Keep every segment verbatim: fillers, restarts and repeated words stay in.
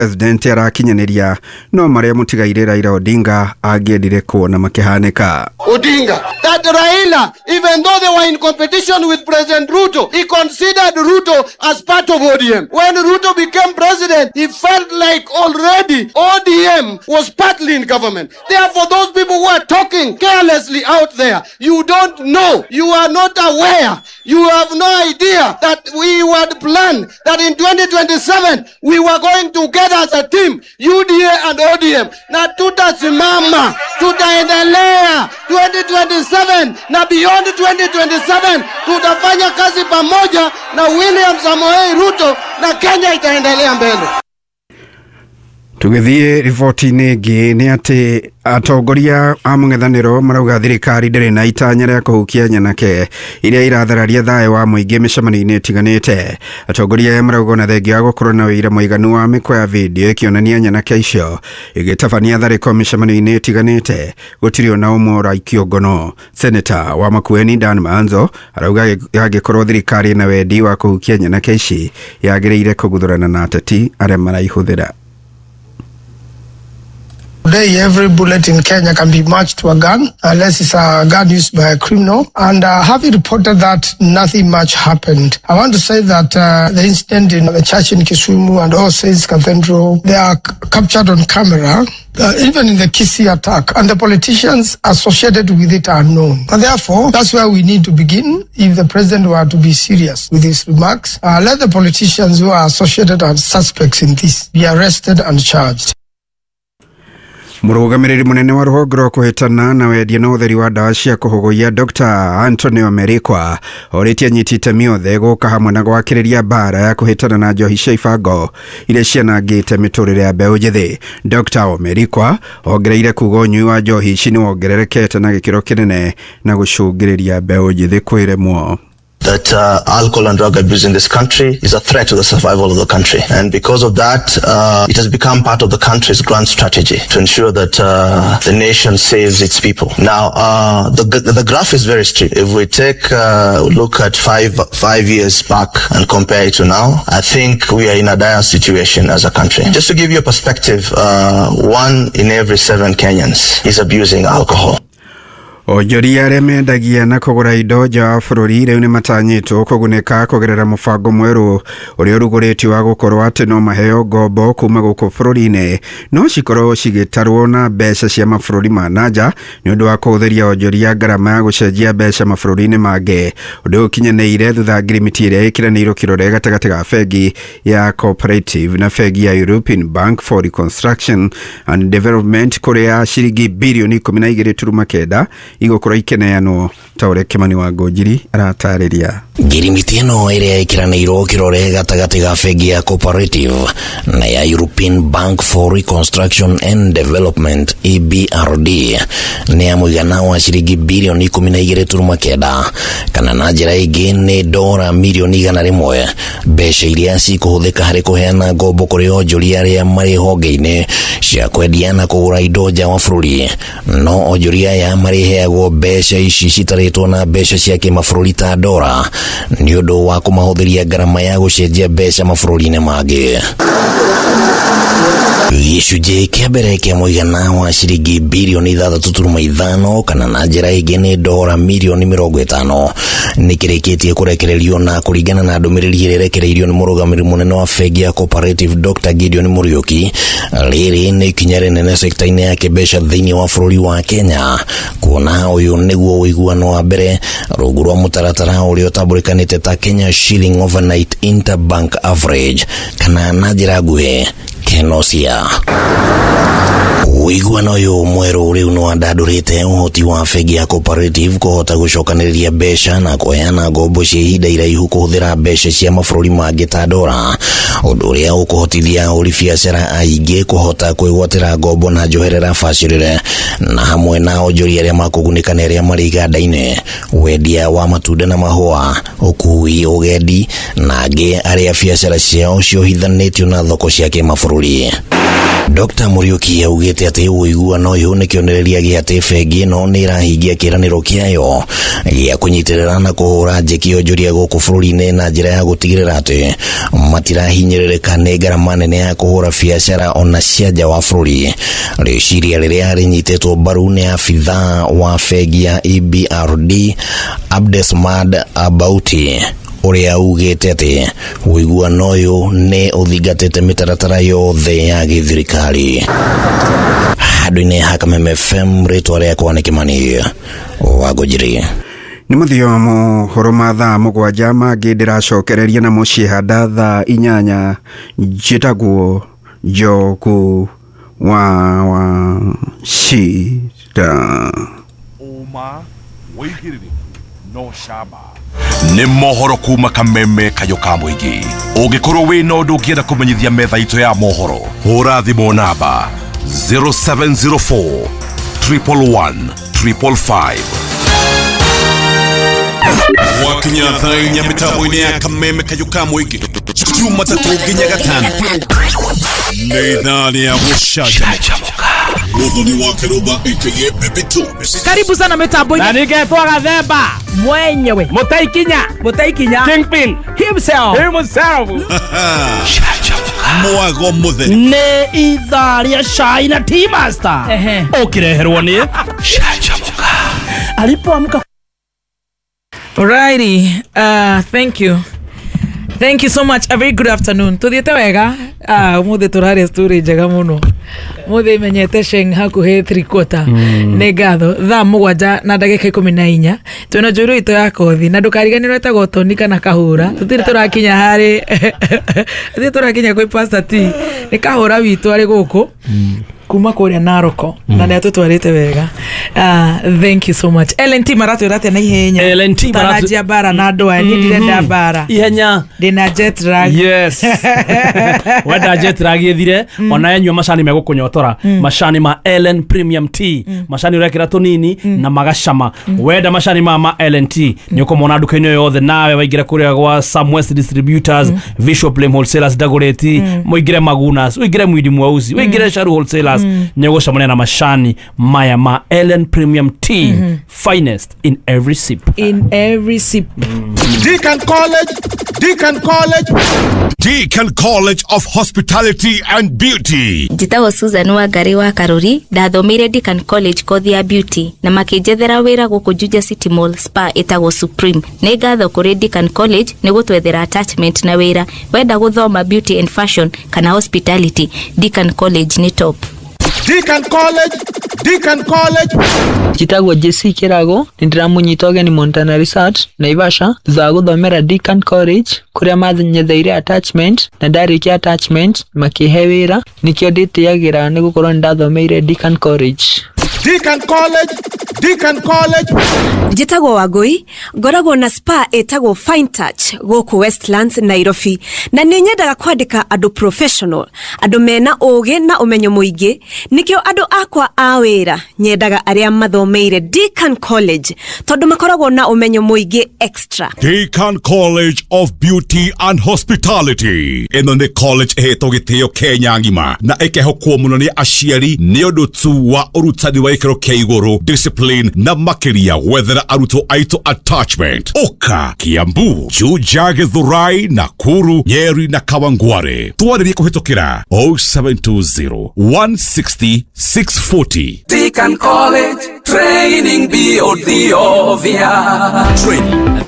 president arakinyaneria no maria mutigaire Raila Odinga agedire kuona makihanika. Odinga, that Raila, even though they were in competition with President Ruto, he considered Ruto as part of O D M. When Ruto became president, he felt like already O D M was partly in government. Therefore, those people who are talking carelessly out there, you don't know, you are not aware, you have no idea that we had planned that in twenty twenty-seven we were going together as a team, U D A and O D M. Na tutasimama, tutaendelea twenty twenty-seven na beyond twenty twenty-seven, tutafanya kazi pamoja na William Samoei Ruto na Kenya itaendelea mbele. Tugithie riboti negi ni ati atongoria a mung'ethaniro marauga thirikari ndiri na itanya ria kuhukia nyanake iria irathararia thayo wa muingi micemani-ini itiganite. Atongoria marauga na thengia wa gukorwo na wira muiganu wa mikwa ya video ikionania nyanake icio igitabania thariko micemani-ini itiganite gutiri ona umwe uraikio ngono. Senator wa Makueni Dan Manzo arauga yagikorwo thirikari na wendi wa kuhukia nyanake ici yagireire kuguthurana na ateti aria maraihuthira. Today, every bullet in Kenya can be matched to a gun, unless it's a gun used by a criminal. And uh, having reported that nothing much happened, I want to say that uh, the incident in the church in Kisumu and All Saints Cathedral, they are c- captured on camera, uh, even in the Kisii attack, and the politicians associated with it are known. And therefore, that's where we need to begin. If the president were to be serious with his remarks, uh, let the politicians who are associated as suspects in this be arrested and charged. Murugamiriri munene wa ruhonge rwa kuhitana na wendia na utheri wa ndawa cia kuhuguia Doctor Antonio Merikwa oritie anyitite miothe guka hamwe na gwakiriria bara ya kuhitana na njohi cia ibango iria cianangite miturire ya mbeũ njithi. Doctor Merikwa ongereire kuga unyui wa njohi ici ni wongererekete na gikiro kinene na gucungiriria mbeũ njithi kwiremwo. That uh, alcohol and drug abuse in this country is a threat to the survival of the country. And because of that, uh, it has become part of the country's grand strategy to ensure that uh, the nation saves its people. Now, uh, the, the graph is very steep. If we take a uh, look at five, five years back and compare it to now, I think we are in a dire situation as a country. Just to give you a perspective, uh, one in every seven Kenyans is abusing alcohol. Ojoria aria mendagia na kugura indo nja wa bururi riu ni matanyitwo kuguneka kugerera mubango mweru uria uruguritio wa gukorwo ati no maheo ngombo kuma guku bururi-ini no cikorwo cigitarwo na mbeca cia mabururi ma nanja ni undu wa kuhuthiria ojoria ngarama ya gucenjia mbeca mabururi-ini mange undu ukinyaneire thutha ngirimiti iria ikiranirwo kirore gatagati ga bengi ya Cooperative na bengi ya European Bank for Reconstruction and Development kuria ciringi bilioni ikumi na igiri turuma kenda igokora ikeneano taure Kimani wa Ngojiri aratariria. Ngirimiti ino iria ikiranirwo kirore gatagati ga bengi ya Cooperative na ya European Bank for Reconstruction and Development E B R D ni ya muigana wa ciringi bilioni ikumi na igiri turuma kenda kana na njira ingi ni dora milioni igana rimwe mbeca iria cikuhuthika hari kuheana ngombo kuri onjoria aria mari honge-ini cia kwendia na kugura indo nja wa bururi. No onjoria ya mari heagwo mbeca ici citaritwo na mbeca cia kimabũrũri ta dora ni undu wa kumahuthiria ngarama ya gucenjia mbeca mabũrũri-ini mangi. Gicunjĩ kia mbere kia muigana wa ciringi bilioni ithathatu turuma ithano kana na njira ingi ni dora milioni mirongo itano ni kirikitie kurekererio na kuringana na ndumiriri iria irekereirio ni murugamiri munene wa bengi ya Cooperative Doctor Gideon Muriuki. Riri ni ikinya rinene sekta-ini ya kibeca thiini wa bururi wa Kenya, kuona uyu niguo wiguano wa mbere rungu rwa mutaratara uria utambulikanite ta Kenya Shilling Overnight Interbank Average kana na njira nguhi Kenosia. Wiguano uyu mweru riu no andadurite uhoti wa bengi ya Cooperative kuhota gucokaniriria mbeca na kuheana ngombo cia ihinda iraihu kuhuthira mbeca cia mabũrũri mangi ta dora, undu uria ukuhotithia uri biacara aingi kuhota kwigwatira ngombo na njoherera bacirire na hamwe na onjoria aria makugunikana aria mari iganda-ini, wendia wa matunda na mahua, ukui, ugendi na angi aria biacara ciao ciohithanitio na thoko cia kimabũrũri. Doctor Muriuki augite ati uiguano uyu ni kionereria gia ati bengi no ni irahingia kiraniro kiayo gia kunyitirira na kuhura njeki onjuria guku bururi-ini na njira ya gutigirira ati matirahinyirika ni ngarama nene ya kuhura biacara ona cia nja wa bururi. Riciria riria rinyitetwo mbaru ni afitha wa bengi ya E B R D Abdesmad Abauti uria ugite ati uiguano uyu ni uthingatite mitaratara yothe ya githirikari. Handũ-inĩ ha Kameme F M, rĩtwa rĩakwa nĩ Kimani Wangũnjiri. Nĩ mũthio mohoro ma thaa mũgwanja mangĩ ndĩracokereria na mũciĩ handa thaa inyanya njĩtagwo Njogu wa wa Shida. Uma wĩigĩrĩrĩku no shamba nĩ mohoro kuma Kameme kayo ka mũingĩ. Ũngĩkorwo wĩna ũndũ ũngĩenda kũmenyithia metha itũ ya mohoro, hũra thimũ namba zero seven zero four, one one one, five five five. Wakinya thainya mitambo-inĩ ya Kameme kayo ka mũingĩ, Jumatatu nginya Gatano, nĩ ithaa rĩa gũcanjamũka. Muthoni wa Kiruba aka Pepe two. Karibu sana mitambo-inĩ. Na ningetwa Gathemba mwenyewe Mutaikinya Mutaikinya Kingpin himself himself Mwago muthe nĩ ithaa rĩa cai na Tea Master ũkĩreherwo nĩ Canjamũka alipoamka. Alrighty, uh, thank you. Thank you so much. A very good afternoon. Tuthiete wega. Ah, umuthi turare story njega muno. Muthi menyete sheng hakuhe three quarter. Mm. Nĩ ngatho thaa mũgwanja na ndagĩka ikũmi na inya. Twĩna njũĩrũ itũ ya kothi na ndũkariganĩrwo etagwo Toni kana Kahũra. Tũtirĩ tũrakinya harĩ tũtirĩ tũrakinya kwĩ Pastor T. Nĩ Kahũra witũ arĩ gũkũ. Mm. Kuma kũrĩa Naroko na nĩ atũtwarĩte wega. Uh, thank you so much. L N T maratwĩra atĩ na ihenya. L N T maratwĩra bara na andũ aya nĩ ndirenda bara. Ihenya. Ndĩna jet lag. Yes. Wenda jet lag ithire ona enyua macani megũkũnyotora. Macani ma Ellen Premium Tea. Macani ũrekĩra tũnini na magacama. Wenda macani ma ma L N T nĩ ũkũmona nduka-inĩ yothe nawe waingĩra kũrĩa gwa Sam West Distributors, Bishop Lane Wholesalers Dagoretti, mũingĩre Magunas, ũingĩre Mwidi Mwausi, ũingĩre Sharu Wholesalers. Nyego shamone na mashani maya ma Ellen Premium Tea, mm -hmm. finest in every sip. In every sip. Mm. Deakin College, Deakin College, Deakin College of Hospitality and Beauty. Njĩtagwo Susan Wangari wa Karuri, ndathomeire Deakin College kothi ya beauty na makĩnjethera wĩra gũkũ Juja City Mall spa ĩtagwo Supreme. Nĩ ngatho kũrĩ Deakin College nĩ gũtwethera attachment na wĩra. Wenda gũthoma beauty and fashion kana hospitality, Deakin College nĩ top. Deakin College, Deakin College. Njĩtagwo Jesse Kirago, nĩndĩramunyita ũgeni Montana Research Naivasha thutha wa gũthomera Deakin College kũrĩa mathinyetheire attachment na ndarĩkia attachment makĩhe wĩra, nĩkĩo ndĩtĩagĩra nĩ gũkorwo nĩndathomeire Deakin College. Deakin College, Deakin College. Njĩtagwo Wangui, ngoragwo na spa ĩtagwo Fine Touch gũkũ Westlands Nairobi, na nĩ nyendaga kwandĩka andũ professional, andũ mena ũũgĩ na ũmenyo mũingĩ, nĩkĩo andũ akwa a wĩra nyendaga arĩa mathomeire Deakin College tondũ makoragwo na ũmenyo mũingĩ extra. Deakin College of Beauty and Hospitality. Ĩno nĩ college ĩhetwo gĩtĩo Kenya ngima na ĩkehokwo mũno nĩ aciari nĩ ũndũ tu wa ũrutani wa gĩkĩro kĩa igũrũ, discipline na makĩria gwethera arutwo aitũ attachment. Oka, Kiambu, Juja, Githurai, Nakuru, Nyeri na Kawangware. Twarĩrie kũhĩtũkĩra oh seven two zero, one six zero, six four zero. Deakin College, training beyond the obvious. Training.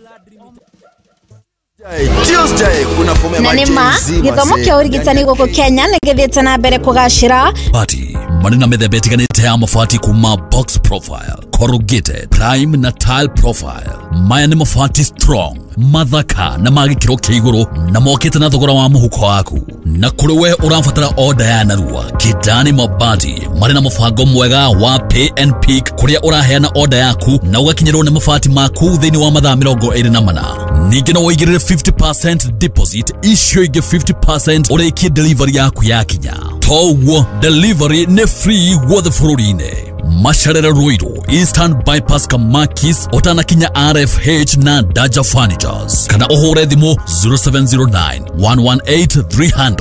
Na nĩma gĩthomo kĩa ũrigitani gũkũ Kenya nĩ gĩthiĩte na mbere kũgacĩra. Pati marĩ na mĩthemba ĩtiganĩte ya mabati kuma box profile, corrugated, prime na tile profile. Maya nĩ mabati strong, mathaka na magĩkĩro kĩa igũrũ na mokĩte na thogora wa mũhuko waku. Na kũrĩ we ũrabatara order ya narua, Kidani Mabati marĩ na mũbango mwega wa pay and pick kũrĩa ũraheana order yaku na ũgakinyĩrwo nĩ mabati maku thĩinĩ wa mathaa mĩrongo ĩrĩ na mana. Ningĩ no ũigĩrĩre fifty percent deposit, icio ingĩ fifty percent ũrĩkie delivery yaku yakinya. Toguo delivery nĩ free guothe bũrũri-inĩ. Macerere Ruiru, Eastern Bypass Kamakis, Otanakinya R F H na Daja Furnitures. Kana ũhũre thimũ zero seven zero nine, one one eight, three hundred.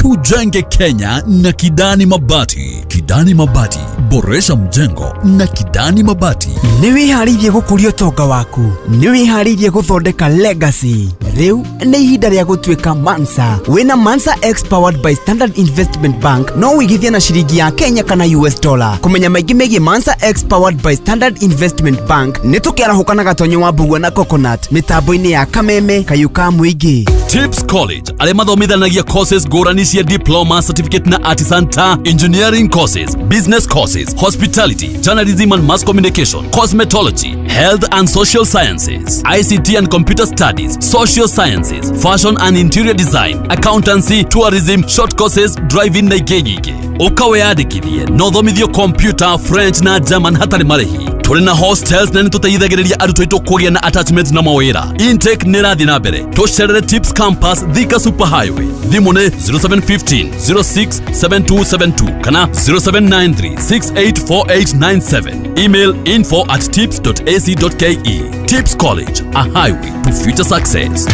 Tujenge Kenya na Kidani Mabati. Kidani Mabati, boresha mjengo na Kidani Mabati. Niwiharirie gukuria utonga waku, niwiharirie guthondeka legacy. Riu ni ihinda ria gutuika Mansa. Wina Mansa X powered by Standard Investment Bank, no wigithia na shiringi ya Kenya kana U S dollar. Kumenya maigi megi Mansa X powered by Standard Investment Bank, nitukiarahuka na gatonyo wa Mbugua na Coconut, mitambo-ini ya Kameme, Kayuka Muigi. Tips College, ale mathomithanagia courses ngũrani cia diploma, certificate na artisan ta engineering courses, business courses, hospitality, journalism and mass communication, cosmetology, health and social sciences, I C T and computer studies, social sciences, fashion and interior design, accountancy, tourism, short courses, driving na igegige. Ukaweyandikithie no thomithio computer, French na German hatari marehi. Turi na hostels na nitũteithagĩrĩria arutwo aitũ kũgĩa na attachment na mawĩra. Intake nĩ ĩrathiĩ na mbere. Tũcerere Tips Campus Thika Super Highway. Thimũ nĩ zero seven one five zero six seven two seven two kana zero seven nine three six eight four eight nine seven. Email info at tips dot a c dot k e. Tips College, a highway to future success.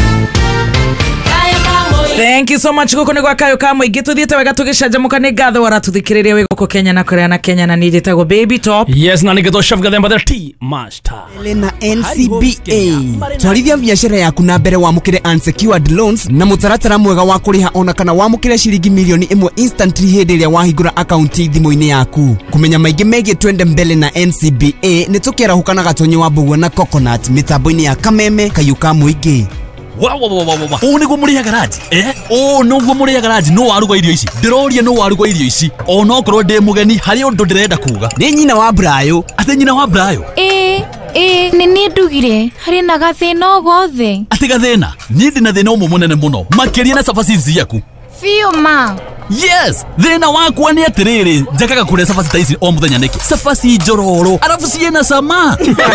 Thank you so much. Guko ni gwa Kayuka Muigi, tuthiete wega tugicanjamuka ni ngatho waratuthikiriria wega guko Kenya na Korea na Kenya na nije tago Baby Top. Yes, na nigeto chef gathemba the T master. Na N C B A twarithia biashara yaku na mbere wamukire unsecured loans na mutaratara mwega wa kuriha ona kana wamukire shiringi milioni imwe instantly hindi ria wahingura account thimu-ini yaku. Kumenya maigi megie twende mbele na N C B A nitukiarahuka na gatonyo wa Mbugua na Coconut, mitambo-ini ya Kameme, Kayuka Muigi. Wa wa wa wa wa. O niguo muri ya garage. Eh? O no guo muri ya garage no waruga irio ici. Ndiroria no waruga irio ici. O no korwo ndi mugeni hari undu ndirenda kuga. Ni nyina wa Brayo. Ate nyina wa Brayo. Eh, eh, ni ni ndugire. Hari na gathina o gothe. Ate gathina. Ni ndi na thina umwe munene muno. Makiria na sabaci ciaku. Fiuma. Yes, thina wakwa ni atiriri. Njakaga kuria sabaci ta ici o muthenya niki. Sabaci njororo. Arafu ciena sama.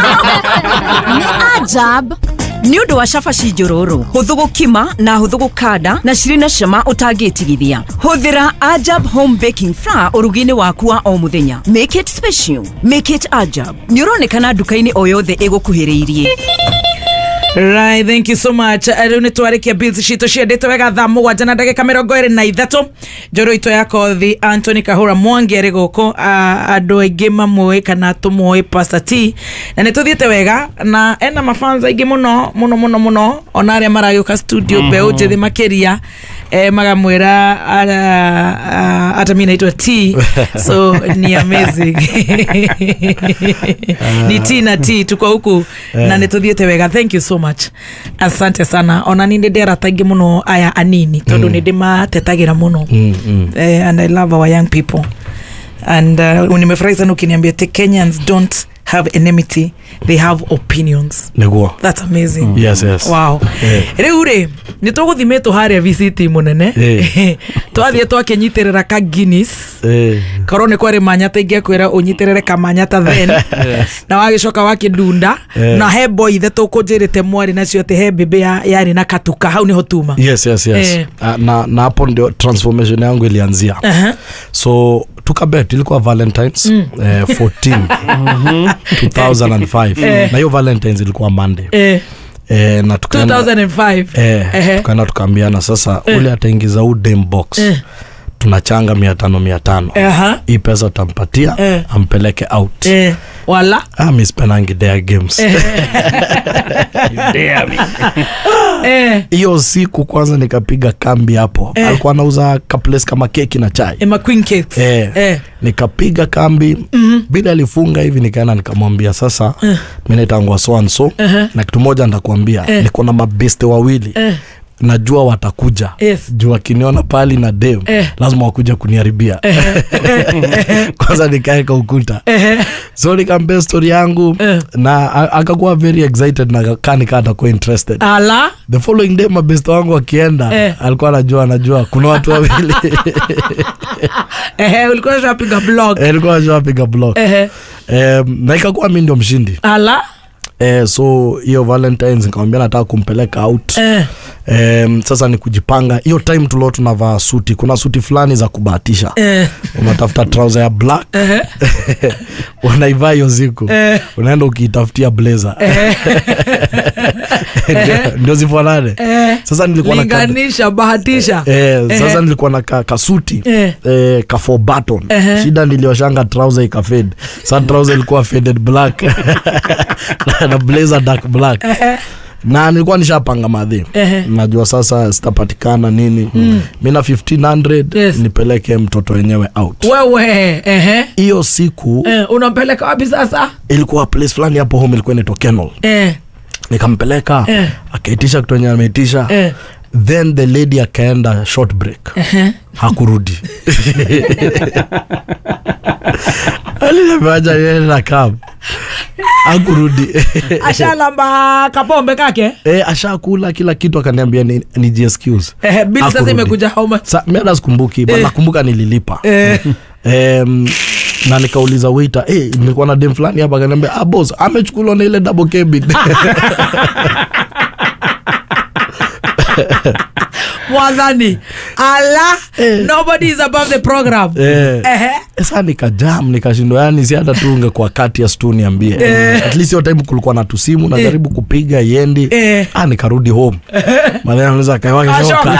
Ni ajab. Ni undu wa cabaci njororo huthu gukima na huthu gukanda na cirĩ na cama ũtangĩtigithia. Hũthĩra Ajab home baking flour ũrugi-inĩ waku wa o muthenya. Make it special, make it Ajab. Nĩ ũronekana nduka-inĩ o yothe ĩgũkuhĩrĩirie. Right, thank you so much. Riu ni twarikia bills cito ciendete wega thaa mũgwanja na ndagĩka mĩrongo ĩrĩ na ithatũ. Njoro ito ya kothi Anthony Kahura Mwangi arĩ gũkũ, andũ aingĩ mamũĩ kana tũmũĩ Pastor T, na nĩ tũthiĩte wega na ena mafanza aingĩ mũno mũno mũno mũno ona arĩa maragĩũka studio mbeũ njĩthĩ makĩria eh, magamwĩra ata mimi naitwa T, so ni amazing. Ni T na T tuko huku na nĩ tũthiĩte wega. Thank you so much. Asante sana. Ona ninde ndera taingi muno aya anini tondu ninde matetagira muno. Mm, mm. Uh, and I love our young people. And uh, unimefurahi sana ukiniambia the Kenyans don't have enmity, they have opinions. Neguo. That's amazing. Mm. Yes, yes. Wow. Riu ri ni tuguthimeto haria V C T munene. Twathie twakenyitirira ka Guinness. Eh. Korone kwari manyata ingia kwira unyitirire ka manyata then. Na wagicoka wakidunda na he boy the tukunjirite mwari nacio te he bebe yari na katuka hau niho tuma. Yes, yes, yes. Eh. Uh, na na hapo ndio transformation yangu ilianzia. Uh -huh. So tukabet ilikuwa Valentine's mm. eh, fourteen two thousand five eh. Na hiyo Valentine's ilikuwa Monday eh. Eh, na tukaenda two thousand five eh, eh. Tukaenda tukaambiana sasa eh. Ule ataingiza u dem box eh. Tunachanga mia tano mia tano uh-huh. Hii pesa tampatia eh. Ampeleke out eh. Wala ah, mi spenangi dare games eh. Dare me eh. Iyo siku kwanza nikapiga kambi hapo eh. Alikuwa anauza ka place kama keki na chai Emma Queen Cakes eh. Eh. Nikapiga kambi mm-hmm. Bila alifunga hivi nikaenda nikamwambia sasa eh. Mimi naitangwa so and so uh-huh. Na kitu moja nitakwambia eh. Niko na mabeste wawili eh. Najua watakuja yes. Jua kiniona pali na dem eh. Lazima wakuja kuniharibia eh. Kwanza nikaeka ukuta eh. So nikambe story yangu eh. Na akakuwa very excited na kanika atakuwa interested. Ala. The following day mabeste wangu wakienda eh. Alikuwa anajua anajua kuna watu wawili eh. Ulikuwa unapiga blog eh. Ulikuwa unapiga blog eh. Eh, na ikakuwa mimi ndio mshindi. Ala. Eh, so hiyo Valentine's nikamwambia nataka kumpeleka out eh. Um, sasa ni kujipanga. Hiyo time tulio tunavaa suti, kuna suti fulani za kubahatisha. Eh. Unatafuta trouser ya black. Eh. Unaivaa hiyo siku. Eh. Unaenda ukitafutia blazer. Eh. Ndio zifanane. Eh. Sasa nilikuwa na linganisha bahatisha. Eh, sasa eh. nilikuwa na ka, kasuti eh. eh ka four button. Eh. Shida nilioshanga trouser ikafade. Sasa trouser ilikuwa faded black. Na blazer dark black. Eh. Na nilikuwa nishapanga madhi. Eh. Najua sasa sitapatikana nini. Mm. Mimi na fifteen hundred yes. Nipeleke mtoto wenyewe out. Wewe eh. Hiyo siku eh, unampeleka wapi sasa? Ilikuwa place fulani hapo home, ilikuwa inaitwa Kenol. Eh. Nikampeleka eh. Akaitisha kutonya ameitisha. Eh. Then the lady akaenda short break. Uh-huh. Hakurudi. Aliniambia yeye na kam. Hakurudi. Ashalamba kapombe kake? Eh, ashakula kila kitu, akaniambia ni, ni excuse. Eh, bill sasa imekuja how much? Sa mimi nakumbuki, eh. Bana nakumbuka nililipa. Eh. Em na nikauliza waiter, eh nilikuwa na dem fulani hapa, akaniambia ah boss amechukua na ile double cabin. Wazani ala eh. Nobody is above the program. Eh. Eh. Sasa nikajam nikashindwa, yani si hata tu ungekuwa kati ya stu niambie. Eh. At least hiyo time kulikuwa na tusimu na jaribu eh. kupiga yendi. Eh. Ah nikarudi home. Madhana anaweza kaiwake shoka.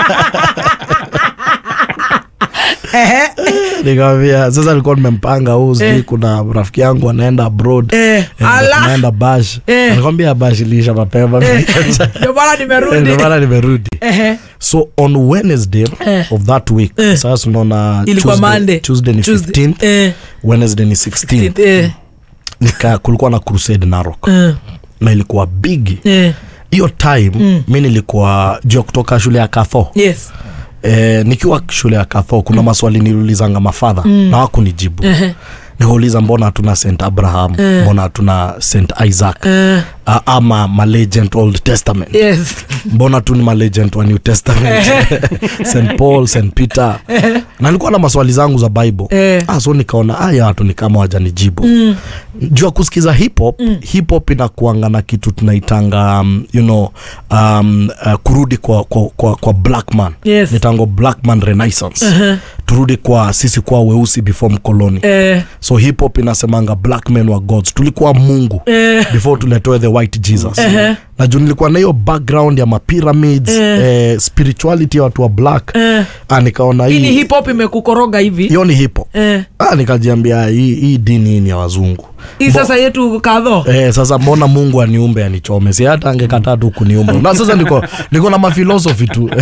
Eh. Nikamwambia sasa nilikuwa nimempanga uzi eh. kuna rafiki yangu anaenda abroad. Eh. Anaenda bash. Eh. Nikamwambia bash ilisha mapema. Ndio bana nimerudi. Ndio bana nimerudi. Eh. So on Wednesday eh. of that week, eh. sasa tunaona Tuesday, Tuesday ni fifteenth, eh. Wednesday ni sixteenth. Eh. Nika kulikuwa na crusade Narok. Eh. Na ilikuwa big. Eh. Hiyo time mm. mimi nilikuwa juu kutoka shule ya Katho. Yes. Eh, nikiwa shule ya Katho kuna mm. maswali niliulizanga mafadha mm. na hakunijibu. Uh-huh. Nikauliza mbona hatuna Saint Abraham, uh. mbona hatuna Saint Isaac, uh. uh, ama ma legend Old Testament. Yes. Mbona tu ni ma legend wa New Testament. Saint Paul, Saint Peter. Uh. Na nilikuwa na maswali zangu za Bible. Uh. Ah, so nikaona haya watu ni kama hawajanijibu. Mm. Jua kusikiza hip hop, mm. hip hop inakuanga na kitu tunaitanga um, you know um, uh, kurudi kwa kwa kwa, kwa black man. Yes. Nitango black man renaissance. Uh-huh. Turudi kwa sisi kwa weusi before mkoloni. Uh. So hip hop inasemanga black men were gods. Tulikuwa Mungu uh. before tuletoe the white Jesus. Uh-huh. Na juu nilikuwa na hiyo background ya ma pyramids, uh. eh, spirituality ya watu wa black. Uh. Ah, nikaona hii hii hip hop imekukoroga hivi. Hiyo ni hip hop. Uh. Ah, nikajiambia hii hii dini ni ya wazungu. Hii sasa yetu Katho. Eh, sasa mbona Mungu aniumbe anichome? Si hata angekataa tu kuniumba. Na sasa niko niko na ma philosophy tu.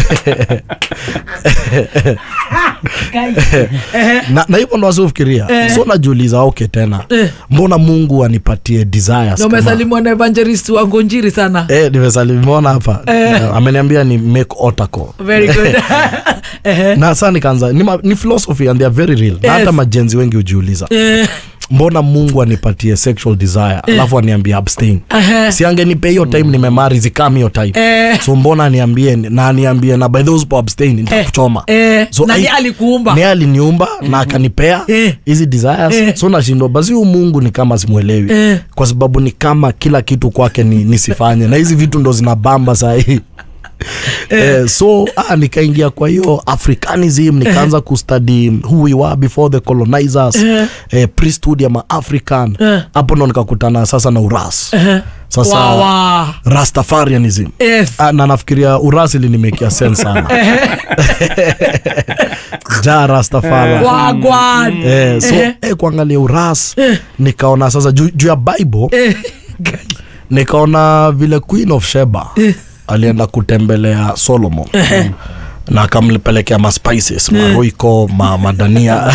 na na hivyo ndo wasifikiria. Eh. So najiuliza okay tena. Eh. Mbona Mungu anipatie desires? Ndio umesalimu na evangelist wa Ngonjiri sana. Eh, nimesalimuona hapa. Eh. Ameniambia ni make otako. Very good. Eh. Na sasa nikaanza ni, ni philosophy and they are very real. Yes. Na hata majenzi wengi hujiuliza. Eh. Mbona Mungu anipatie sexual desire eh. alafu aniambie abstain? Uh-huh. Si angenipe hiyo time nimemarry zikam hiyo time. Eh. So mbona aniambie na aniambie na by those po abstain nitakuchoma. Eh. So nani alikuumba? Ni aliniumba mm. na akanipea hizi eh. desires. Eh. So nashindwa basi huyu Mungu ni kama simuelewi. Eh. Kwa sababu ni kama kila kitu kwake ni nisifanye na hizi vitu ndo zinabamba saa hii. Eh, so ah, nikaingia kwa hiyo Africanism, nikaanza kustudy who we were before the colonizers, eh, priesthood ya ma-African. Hapo ndo nikakutana sasa na uras. Sasa wow, wow. Rastafarianism. Yes. Ah, na nafikiria uras ili nimekia sense sana. Ja Rastafari. Wagwan. Eh, so eh, kuangalia uras nikaona sasa juu ju ya Bible. Nikaona vile Queen of Sheba alienda kutembelea Solomon. Mm. Na akamlepelekea ma spices, ma roiko, ma madania.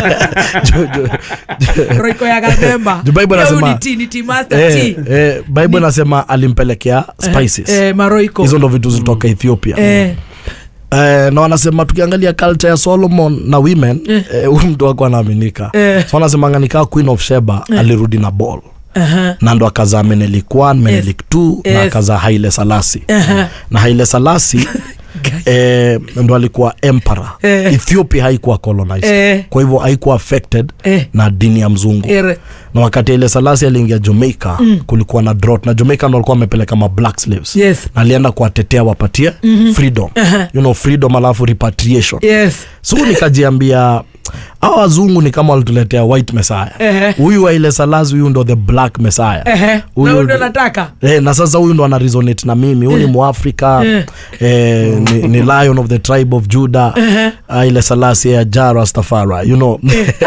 Roiko ya Gademba. Bible inasema ni tea, ni tea master eh, tea. Eh, Bible inasema alimpelekea spices. Eh, ma roiko. Hizo ndo vitu zitoka Ethiopia. Eh. Eh, na wanasema tukiangalia culture ya Solomon na women, eh, huyu mtu wako anaaminika. Eh. So wanasema nganika Queen of Sheba eh. alirudi na ball. uh-huh. na ndo akazaa Menelik one, Menelik yes. two yes. na akazaa Haile Selassie uh-huh. na Haile Selassie eh, ndo alikuwa emperor eh. Ethiopia haikuwa colonized eh. kwa hivyo haikuwa affected eh. na dini ya mzungu eh. na wakati Haile Selassie aliingia Jamaica mm. kulikuwa na drought na Jamaica ndo walikuwa wamepeleka ma black slaves yes. na alienda kuwatetea wapatie mm-hmm. freedom uh-huh. you know freedom alafu repatriation yes. so nikajiambia hawa wazungu ni kama walituletea white messiah huyu uh-huh. Haile Selassie huyu ndo the black messiah uh-huh. huyu ndo nataka eh, na sasa huyu ndo ana resonate na mimi huyu uh-huh. ni Muafrika uh-huh. eh, ni, ni lion of the tribe of Judah uh-huh. Haile Selassie Jah Rastafari you know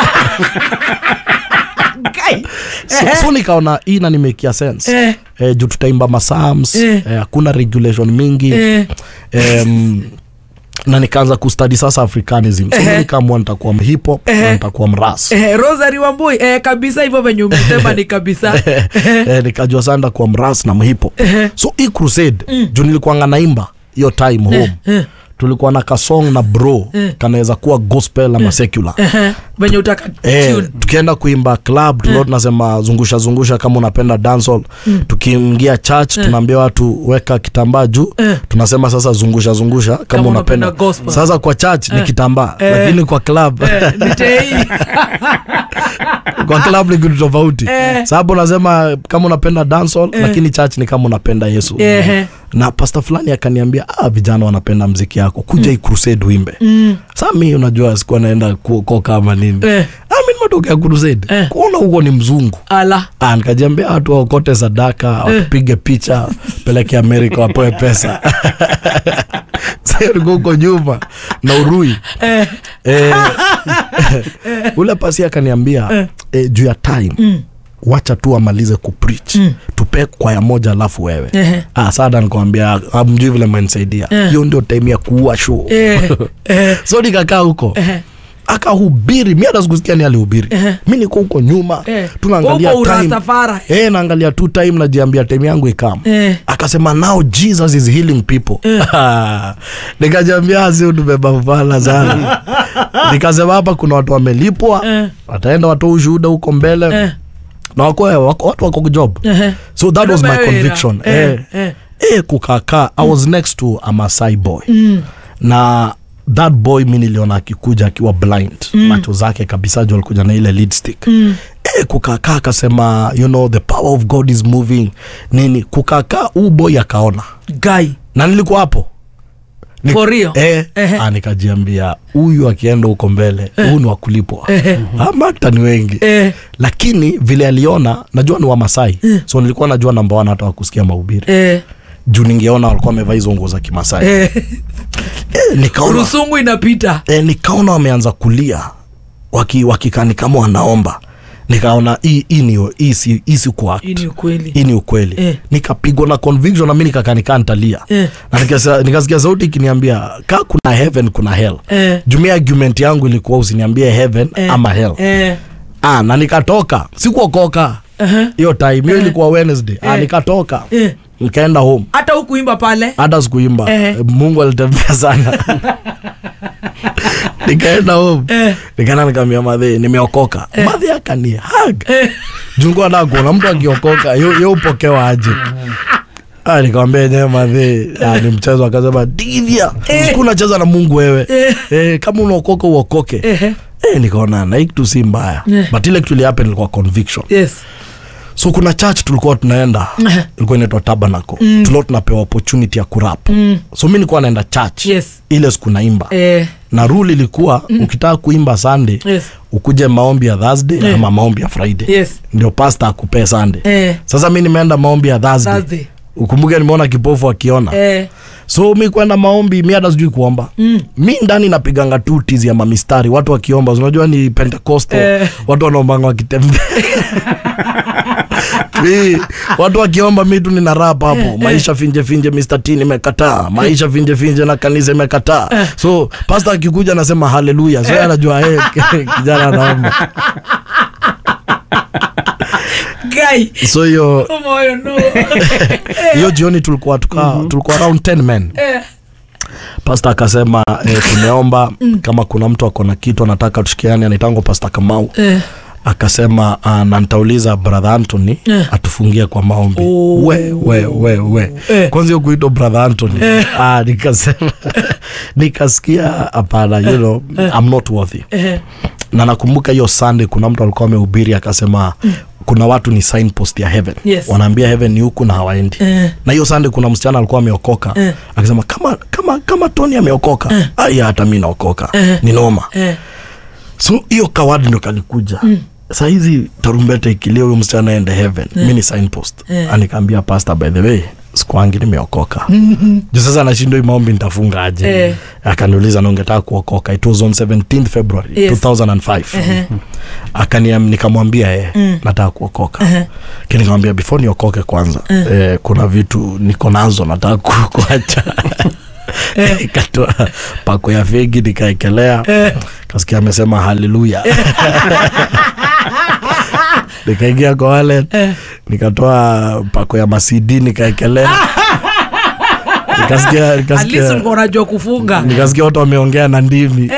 so, so nikaona hii na nimekia sense eh. eh, juu tutaimba masams hakuna eh. eh, regulation mingi eh. um, na nikaanza kustudy sasa Africanism so eh. nikaamua nitakuwa hip hop eh. na nitakuwa mras eh, Rosary Wambui eh, kabisa hivyo venye umesema ni kabisa eh, nikajua sana kuwa mras na hip hop eh. so hii crusade mm. juu nilikuwa naimba hiyo time home eh. tulikuwa na kasong na bro eh. kanaweza kuwa gospel ama secular eh. venye utaka eh, tukienda kuimba club tulikuwa tunasema zungusha zungusha kama unapenda dancehall mm. tukiingia church eh. tunaambia watu weka kitambaa juu eh. tunasema sasa zungusha zungusha kama, kama unapenda, unapenda sasa kwa church eh. ni kitambaa eh. lakini kwa club eh. ni tei kwa club ni kitu tofauti eh. sababu unasema kama unapenda dancehall eh. lakini church ni kama unapenda Yesu eh. na pastor fulani akaniambia ah vijana wanapenda muziki yako kuja mm. crusade wimbe mm. sasa mimi unajua sikuwa naenda kuokoka kama nini eh. ah mimi nimetoka crusade eh. kuona huko ni mzungu ala ah nikajiambia watu waokote sadaka eh. wapige picha peleke America wapoe pesa sasa huko nyuma na urui eh. eh ule pasi akaniambia eh. eh, juu ya time mm. wacha tu amalize kupreach mm. tupe kwa ya moja alafu wewe uh-huh. ah sada nikwambia amjui vile mmenisaidia hiyo uh-huh. ndio time ya kuua show uh-huh. so nikakaa huko uh-huh. akahubiri mimi hata sikusikia ni alihubiri uh-huh. mimi niko huko nyuma uh-huh. tunaangalia time eh naangalia tu time najiambia time yangu ikam uh-huh. akasema now Jesus is healing people uh-huh. nikajiambia sio tumebeba mfala sana nikasema hapa kuna watu wamelipwa uh-huh. wataenda watu ushuhuda huko mbele uh-huh. na wako watu wako job uh-huh. so that was my conviction uh-huh. eh eh, eh kukaka I was next to a Masai boy mm. na that boy mimi niliona akikuja akiwa blind mm. macho zake kabisa jo alikuja na ile lead stick mm. eh kukaka akasema you know the power of God is moving nini kukaka huyu boy akaona guy na nilikuwa hapo Ni, for real eh uh-huh. ah nikajiambia huyu akienda huko mbele huyu uh-huh. ni wakulipwa uh-huh. ama hata ni wengi uh-huh. lakini vile aliona najua ni wa Masai uh-huh. so nilikuwa najua namba one hata wakusikia mahubiri uh-huh. juu ningeona walikuwa wamevaa hizo nguo za Kimasai uh-huh. eh nikaona rusungu inapita eh nikaona wameanza kulia waki wakikani kama wanaomba nikaona hii hii ni hii si hii si kwa hii ni ukweli hii ni ukweli eh. nikapigwa na conviction na mimi nikakanika nitalia eh. na nikasikia nikasikia sauti ikiniambia ka kuna heaven kuna hell eh. jumia argument yangu ilikuwa usiniambie heaven eh. ama hell eh. ah na nikatoka sikuokoka hiyo uh-huh. time hiyo uh-huh. ilikuwa Wednesday eh. ah nikatoka eh. nikaenda home hata hukuimba pale hata sikuimba eh. Mungu alitembea sana nikaenda home eh. nikaenda nikamwambia madhe nimeokoka eh. madhe akani hug eh. jungu ana kuona mtu akiokoka yeye upokewa aje ah nikamwambia yeye madhe ah, ni mchezo akasema divya eh. usikuna cheza na Mungu wewe eh. eh kama unaokoka uokoke eh, eh nikaona na hiki tu si mbaya eh. but ile kitu ile happen ilikuwa conviction yes so kuna church tulikuwa tunaenda ilikuwa inaitwa Tabernacle mm. tulikuwa tunapewa opportunity ya kurap mm. so mimi nilikuwa naenda church yes. ile siku naimba eh. na rule ilikuwa mm. ukitaka kuimba Sunday yes. ukuje maombi ya Thursday eh. ama maombi ya Friday yes. ndio pastor akupe Sunday eh. sasa mimi nimeenda maombi ya Thursday, Thursday. ukumbuke nimeona kipofu akiona eh. so mimi kwenda maombi mimi hata sijui kuomba mm. mimi ndani napiganga tu tizi ya mamistari watu wakiomba unajua ni Pentecostal eh. watu wanaomba wakitembea Mi, watu wakiomba mimi tu nina rap hapo maisha finje finje Mister T nimekataa maisha finje finje na kanisa imekataa so pastor akikuja anasema hallelujah so anajua eh kijana anaomba guy so yo moyo no hiyo jioni tulikuwa tuka mm-hmm. tulikuwa around ten men eh. pastor akasema eh, tumeomba mm. kama kuna mtu akona kitu anataka tushikiane anaitangwa Pastor Kamau eh. akasema uh, na nitauliza brother Anthony eh. atufungie kwa maombi. Oh. we we we we eh. kwanza kuitwa brother Anthony eh. ah nikasema nikasikia hapana, you know eh. I'm not worthy eh. na nakumbuka hiyo Sunday kuna mtu alikuwa amehubiri akasema mm. kuna watu ni signpost ya heaven. Yes. Wanaambia heaven ni huku na hawaendi. Eh. Na hiyo Sunday kuna msichana alikuwa ameokoka eh. akasema kama kama kama Tony ameokoka eh. aya hata mimi naokoka eh. ni noma eh. So hiyo kawadi ndo kalikuja mm. Sasa hizi tarumbeta ikilia huyo msichana aende heaven eh. mimi ni signpost eh. Anikaambia pastor, by the way sikuangi nimeokoka. Mm-hmm. Juu sasa nashindo maombi nitafunga aje. Eh. Akaniuliza na ungetaka kuokoka. It was on seventeenth February yes. two thousand five. Uh-huh. Akaniam nikamwambia eh mm. nataka kuokoka. Uh-huh. Kile nikamwambia before niokoke kwanza uh-huh. eh, kuna vitu niko nazo nataka kuacha. Eh. Katoa pako ya fegi nikaekelea. Eh. Kasikia amesema haleluya. Nikaingia kwa wallet eh. nikatoa pako ya masidi nikaekelea. Nikasikia nikasikia at least ulikuwa unajua kufunga. Nikasikia watu wameongea na ndimi.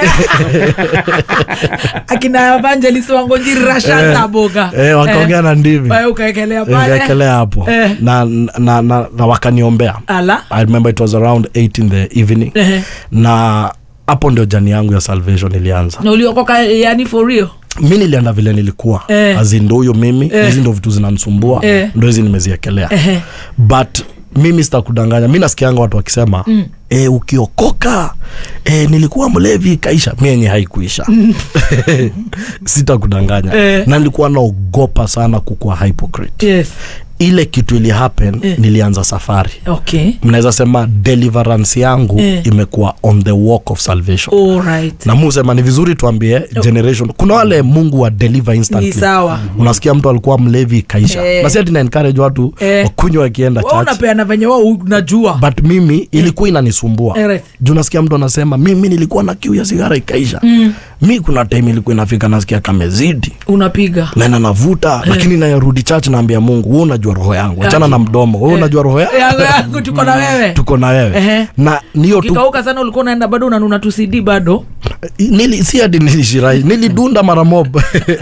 Akina evangelist wangu njiri Rashanda boga. Eh wakaongea na ndimi. Wewe ukaekelea pale. Nikaekelea hapo. Eh. Na, na na na wakaniombea. Ala. I remember it was around eight in the evening. Eh. Na hapo ndio jani yangu ya salvation ilianza. Na uliokoka yani for real? Mimi nilienda vile nilikuwa eh. azindo huyo mimi eh. hizi ndo vitu zinanisumbua eh. ndo hizi nimeziekelea eh. But mimi sitakudanganya, mimi nasikianga watu wakisema mm. eh ukiokoka eh nilikuwa mlevi kaisha. Mimi yenye haikuisha. Sitakudanganya eh. na nilikuwa naogopa sana kukuwa hypocrite. Yes. Ile kitu ili happen eh. nilianza safari. Okay. Mnaweza sema deliverance yangu eh. imekuwa on the walk of salvation. All right. Na Mungu sema ni vizuri tuambie oh. generation. Kuna wale Mungu wa deliver instantly. Ni sawa. Unasikia mtu alikuwa mlevi kaisha. Eh. Na sasa tuna encourage watu eh. wakunywa wakienda church. Wewe unapeana venye wewe unajua. But mimi eh. ilikuwa inanisumbua. Eh. Juu nasikia mtu anasema mimi nilikuwa na kiu ya sigara ikaisha. Mm. Mimi kuna time ilikuwa inafika nasikia kamezidi. Unapiga. Na navuta eh. lakini nayarudi church naambia Mungu wewe unajua roho yangu. Achana na mdomo. Wewe unajua roho yangu. Tuko na wewe. Tuko na wewe. Na niyo tu. Kikauka sana ulikuwa unaenda bado unanuna tu C D bado. Nili si hadi nilishirai. Nilidunda mara mob.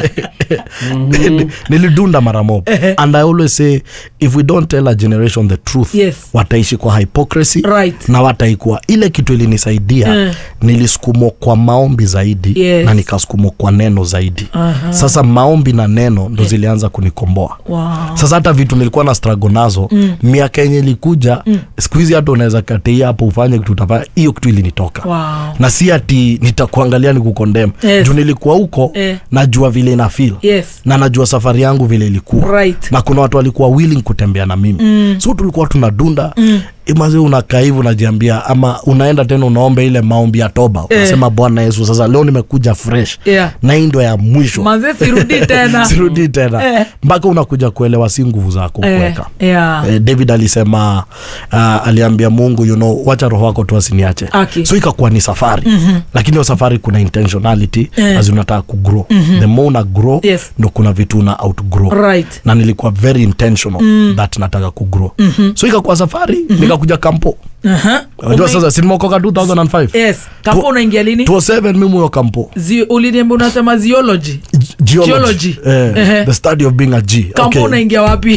Nilidunda mara mob. And I always say if we don't tell a generation the truth, yes. wataishi kwa hypocrisy right. na wataikuwa ile kitu ilinisaidia uh. nilisukumwa kwa maombi zaidi yes. na nikasukumwa kwa neno zaidi. Uh-huh. Sasa maombi na neno ndo zilianza kunikomboa. Wow. Sasa hata vitu nilikuwa na struggle nazo mm. miaka yenye ilikuja mm. siku hizi hata unaweza katia hapo ufanye kitu utafanya, hiyo kitu ilinitoka. Wow. Na si ati nitakuangalia ni kukondem. Yes. Juu nilikuwa huko eh. najua vile ina feel. Yes. Na najua safari yangu vile ilikuwa. Right. Na kuna watu walikuwa willing kutembea na mimi. Mm. So tulikuwa tunadunda. Mm. Imaze unakaa hivi unajiambia ama unaenda tena unaomba ile maombi ya toba. Eh. Unasema Bwana Yesu sasa leo nimekuja fresh. Yeah. Na hii ndio ya mwisho. Manze sirudi tena. Sirudi tena. Eh. Mpaka unakuja kuelewa si nguvu zako eh. kuweka. Yeah. Eh, David alisema uh, aliambia Mungu you know wacha roho wako tu asiniache. Okay. So ikakuwa ni safari. Mm-hmm. Lakini hiyo safari kuna intentionality eh. as unataka kugrow. Mm-hmm. The more una grow yes. ndo kuna vitu una outgrow. Right. Na nilikuwa very intentional mm. that nataka kugrow. Mm-hmm. So ikakuwa safari mm-hmm. nikakuja kampo. Aha. Unajua sasa sinimokoka two thousand five. Yes. Kampo unaingia lini? two thousand seven mimi huyo kampo. Zi uliniambia unasema zoology. Geology. Geology. Eh, uh-huh. The study of being a G. Kampo okay. unaingia wapi?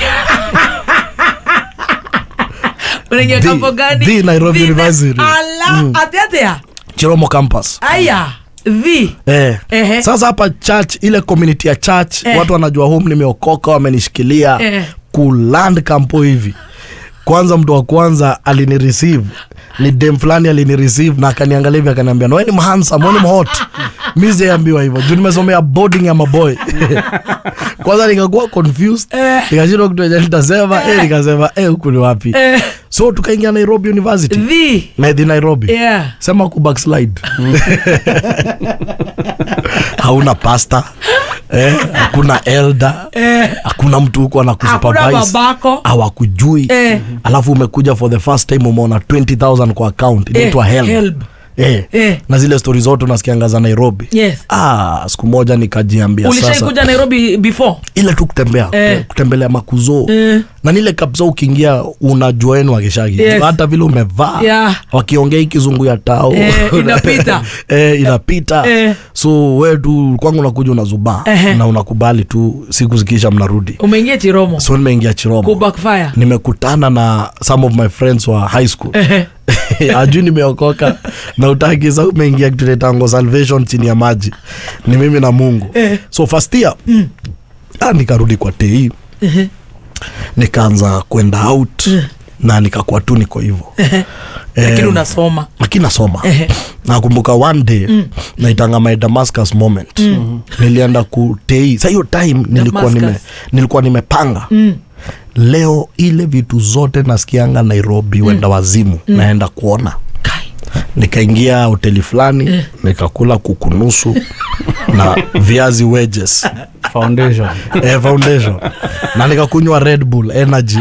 Unaingia kampo gani? The Nairobi the University. Ala, mm. Atea. Chiromo campus. Aya. V. Eh. Uh-huh. Sasa hapa church ile community ya church eh. watu wanajua home nimeokoka wamenishikilia eh. kuland kampo hivi. Kwanza mtu wa kwanza alinireceive ni dem fulani alinireceive na akaniangalia hivi akaniambia no, wewe ni handsome, wewe ni hot. Mimi siambiwa hivyo. Juu nimesomea boarding ya maboy. Kwanza nikakuwa confused. Nikashindwa kitu cha nitasema, eh nikasema eh huko ni wapi? So tukaingia Nairobi University. The Na the Nairobi. Yeah. Sema ku backslide. Hauna pasta. Eh, hakuna elder. Eh. Hakuna mtu huko anakusupervise. Hakuna babako. Hawakujui. Eh. Alafu umekuja for the first time umeona twenty thousand kwa account. Inaitwa eh, help. help. Eh. eh. Na zile stories zote unasikianga za Nairobi. Yes. Ah, siku moja nikajiambia sasa. Ulishaikuja Nairobi before? Ile tu kutembea, eh. kutembelea makuzo. Eh. na nile kabisa ukiingia unajua wenu wakishagi Yes. hata vile umevaa Yeah. wakiongea kizungu ya tao Eh, inapita. eh, inapita Eh. so wewe tu kwangu unakuja unazubaa Eh. na unakubali tu siku zikisha mnarudi. Umeingia Chiromo. So nimeingia Chiromo. Ku backfire. Nimekutana na some of my friends wa high school. Eh. Ajui nimeokoka na utaki sasa umeingia kitu tango salvation chini ya maji. Ni mimi na Mungu. Eh. So first year mm. ah, nikarudi kwa T I. Eh. Nikaanza kwenda out eh. na nikakuwa tu niko hivyo. Eh. Lakini unasoma. Lakini nasoma. Eh. Nakumbuka one day mm. naitanga my Damascus moment. Mm. Nilienda ku T I. Sasa hiyo time nilikuwa nime nilikuwa nimepanga. Mm. Leo ile vitu zote nasikianga Nairobi mm. wenda wazimu mm. naenda kuona. Nikaingia hoteli fulani eh. nikakula kukunusu na viazi wedges foundation eh foundation na nikakunywa Red Bull energy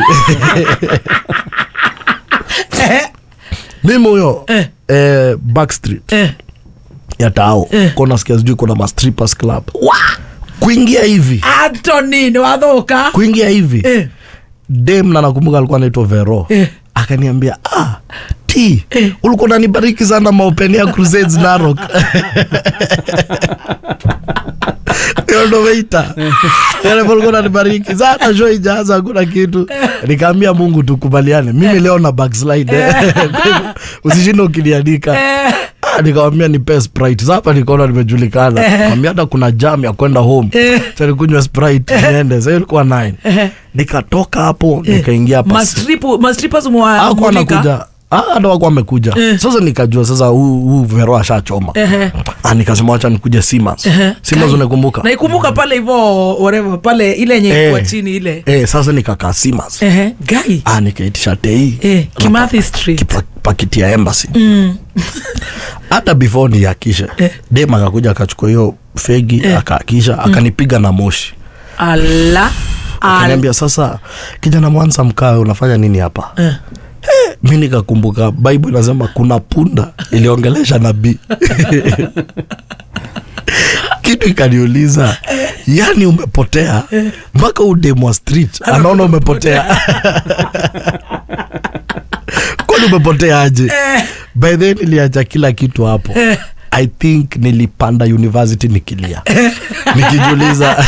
mimi huyo eh. eh Backstreet eh. ya tao eh. kona sikia sijui kuna ma strippers club wa kuingia hivi Anthony ni wadhoka kuingia hivi eh. dem na nakumbuka alikuwa anaitwa Vero eh. akaniambia ah T eh. ulikuwa unanibariki sana maopen ya Crusades Narok yo ndo weita yale ulikuwa unanibariki sana show ijaanza kuna kitu nikaambia Mungu tukubaliane mimi leo na backslide usishinde ukiniandika nikamwambia ni pay Sprite hapa nikaona nimejulikana nikamwambia hata kuna jam ya kwenda home sasa kunywa Sprite niende sasa ilikuwa nine nikatoka hapo nikaingia hapa mastripu mastrippers mwa anakuja ah ndo wako amekuja eh. Sasa nikajua sasa huu huu Vero ashachoma eh. Ah nikasema acha nikuje Simas eh. Simas unakumbuka na ikumbuka pale hivyo whatever pale ile yenye eh. kwa chini ile eh sasa nikakaa Simas eh guy ah nikaitisha tei eh Kimathi Street pakiti ya embassy mm. hata before ni yakisha eh. Dem akakuja akachukua hiyo fegi eh. akakisha mm. akanipiga na moshi ala akaniambia sasa kijana Mwanza mkaa unafanya nini hapa eh. Hey, mimi nikakumbuka Bible inasema kuna punda iliongelesha nabii. Kitu ikaniuliza, yani umepotea mpaka udemwa street anaona umepotea. Kwani umepotea aje? By then niliacha kila kitu hapo. I think nilipanda university nikilia. Nikijuliza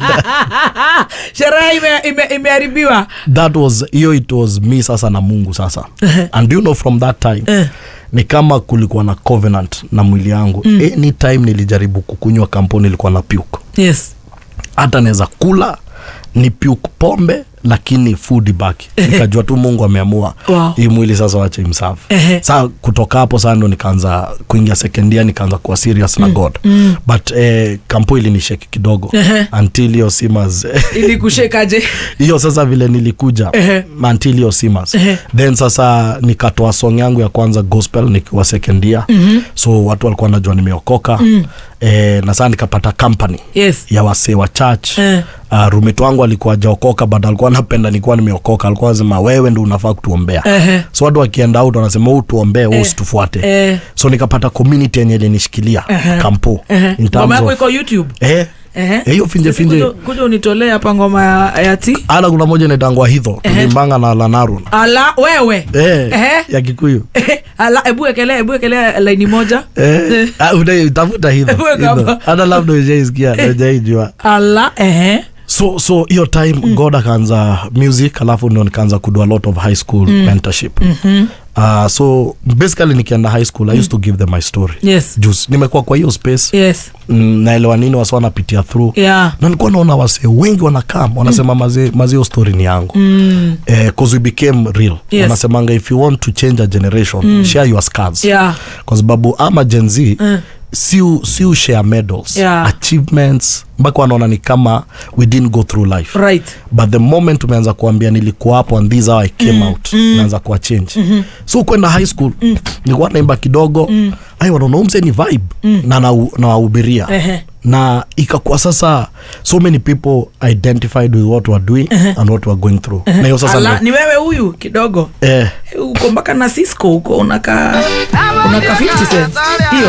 sherehe ime imeharibiwa. That was hiyo it was me sasa na Mungu sasa. And you know from that time ni kama kulikuwa na covenant na mwili yangu. Mm. Anytime nilijaribu kukunywa kampuni nilikuwa na puke. Yes. Hata naweza kula ni puke pombe lakini food ibaki. Nikajua tu Mungu ameamua wow. hii mwili sasa wacha imserve. Sasa kutoka hapo sasa ndo nikaanza kuingia second year nikaanza kuwa serious mm. na God. Mm. But eh kampuni ilinishake kidogo until hiyo Simas ilikushekaje? Hiyo sasa vile nilikuja until hiyo Simas. Then sasa nikatoa song yangu ya kwanza gospel nikiwa second year. Mm-hmm. So watu walikuwa wanajua nimeokoka. Mm. Eh na sasa nikapata company yes. ya wasee wa church. Uh. Uh, roommate wangu alikuwa hajaokoka but alikuwa anapenda nilikuwa nimeokoka. Alikuwa anasema wewe ndio unafaa kutuombea. Uh-huh. So watu wakienda out wanasema wewe tuombee wewe usitufuate. Uh-huh. So nikapata community yenye ilinishikilia uh-huh. kampo. Uh-huh. Ngoma yako iko YouTube? Eh. Eh hiyo finje finje. Kuja unitolee hapa ngoma ya, ya T. Ala kuna moja inaitangwa Hitho. Tulimbanga na Lanarun. Ala wewe. Eh. Uh-huh. Ya Kikuyu. Ala ebu ekele ebu ekele line moja. Eh. Ah unatafuta Hitho. Hata labda ujaisikia ujaijua. Ala eh. So so hiyo time mm. God akaanza music alafu ndo nikaanza kudo a lot of high school mm. mentorship. Mhm. Uh, so basically nikienda high school I used to give them my story. Yes. Just nimekuwa kwa hiyo space. Yes. Mm, naelewa nini wasi wanapitia through. Yeah. Na nilikuwa naona wase wengi wanakam wanasema mm. maze maze story ni yangu. Mm. Eh cause we became real. Yes. Wanasemanga if you want to change a generation mm. share your scars. Yeah. Kwa sababu ama Gen Z mm. si si share medals, yeah. achievements mpaka wanaona ni kama we didn't go through life. Right. But the moment umeanza kuambia nilikuwa hapo and these how I came mm. out mm. naanza kuwa change. Mm-hmm. So kwenda high school mm. nilikuwa naimba kidogo mm. ai wanaona umse ni vibe mm. na na nawahubiria. Uh-huh. Na ikakuwa sasa so many people identified with what we are doing uh-huh. and what we are going through. Uh-huh. Na hiyo sasa Ala, ni wewe huyu kidogo. Eh. Uko mpaka na Cisco uko unaka unaka fifty cents. Hiyo